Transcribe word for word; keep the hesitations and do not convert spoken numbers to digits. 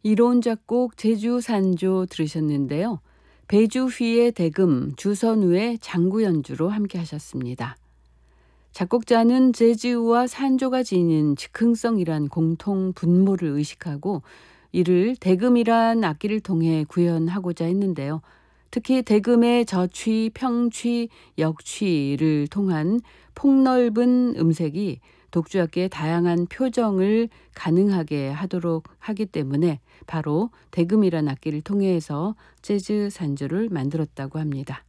이론 작곡 제주산조 들으셨는데요. 배주휘의 대금, 주선우의 장구 연주로 함께 하셨습니다. 작곡자는 재즈와 산조가 지닌 즉흥성이란 공통 분모를 의식하고 이를 대금이란 악기를 통해 구현하고자 했는데요. 특히 대금의 저취, 평취, 역취를 통한 폭넓은 음색이 독주악기의 다양한 표정을 가능하게 하도록 하기 때문에 바로 대금이란 악기를 통해서 재즈 산조를 만들었다고 합니다.